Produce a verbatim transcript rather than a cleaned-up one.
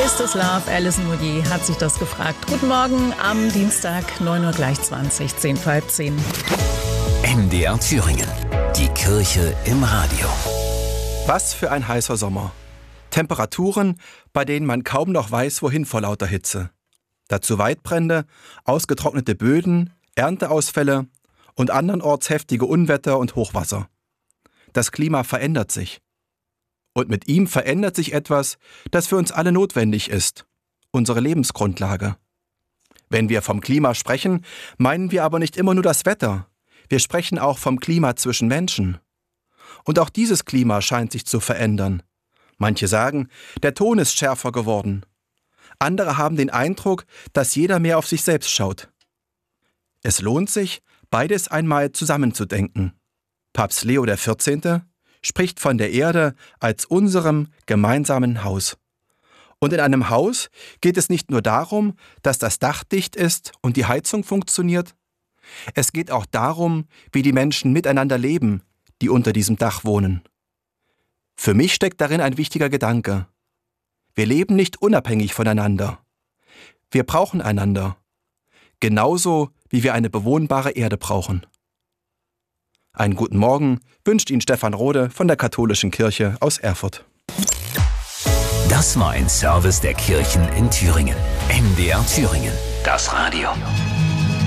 Ist es Love? Alison Moody hat sich das gefragt. Guten Morgen am Dienstag, neun Uhr gleich zwanzig, zehn vor halb zehn. M D R Thüringen. Die Kirche im Radio. Was für ein heißer Sommer. Temperaturen, bei denen man kaum noch weiß, wohin vor lauter Hitze. Dazu Waldbrände, ausgetrocknete Böden, Ernteausfälle und andernorts heftige Unwetter und Hochwasser. Das Klima verändert sich. Und mit ihm verändert sich etwas, das für uns alle notwendig ist: unsere Lebensgrundlage. Wenn wir vom Klima sprechen, meinen wir aber nicht immer nur das Wetter. Wir sprechen auch vom Klima zwischen Menschen. Und auch dieses Klima scheint sich zu verändern. Manche sagen, der Ton ist schärfer geworden. Andere haben den Eindruck, dass jeder mehr auf sich selbst schaut. Es lohnt sich, beides einmal zusammenzudenken. Papst Leo der vierzehnte spricht von der Erde als unserem gemeinsamen Haus. Und in einem Haus geht es nicht nur darum, dass das Dach dicht ist und die Heizung funktioniert. Es geht auch darum, wie die Menschen miteinander leben, die unter diesem Dach wohnen. Für mich steckt darin ein wichtiger Gedanke. Wir leben nicht unabhängig voneinander. Wir brauchen einander. Genauso wie wir eine bewohnbare Erde brauchen. Einen guten Morgen wünscht Ihnen Stefan Rode von der Katholischen Kirche aus Erfurt. Das war ein Service der Kirchen in Thüringen. M D R Thüringen. Das Radio.